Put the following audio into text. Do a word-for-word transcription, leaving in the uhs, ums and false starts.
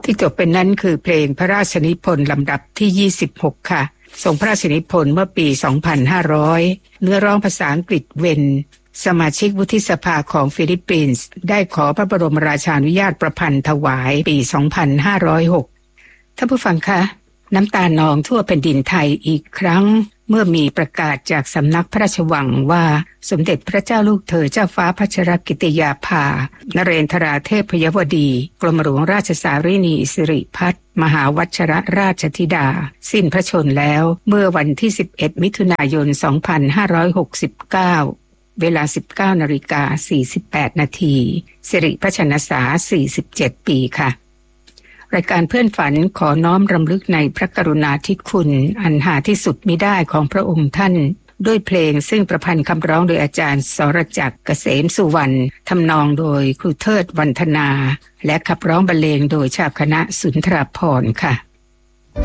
ที่จบเป็นนั้นคือเพลงพระราชนิพนธ์ลำดับที่ยี่สิบหกค่ะทรงพระราชนิพนธ์เมื่อปีสองพันห้าร้อยเนื้อร้องภาษาอังกฤษเวนสมาชิกวุฒิสภาของฟิลิปปินส์ได้ขอพระบรมราชานุญาตประพันธ์ถวายปีสองพันห้าร้อยหกท่านผู้ฟังคะน้ำตานองทั่วแผ่นดินไทยอีกครั้งเมื่อมีประกาศจากสำนักพระราชวังว่าสมเด็จพระเจ้าลูกเธอเจ้าฟ้าพัชรกิติยาภานเรนทราเทพยวดีกรมหลวงราชสารินีสิริพัฒน์มหาวัชรราชธิดาสิ้นพระชนม์แล้วเมื่อวันที่สิบเอ็ดมิถุนายนสองพันห้าร้อยหกสิบเก้าเวลา สิบเก้านาฬิกาสี่สิบแปดนาทีสิริพระชนษาสี่สิบเจ็ดปีค่ะรายการเพื่อนฝันขอน้อมรำลึกในพระกรุณาธิคุณอันหาที่สุดมิได้ของพระองค์ท่านด้วยเพลงซึ่งประพันธ์คำร้องโดยอาจารย์สรจักรเกษมสุวรรณทำนองโดยครูเทิดวันธนาและขับร้องบรรเลงโดยชาวคณะสุนทรภรณ์ค่ะ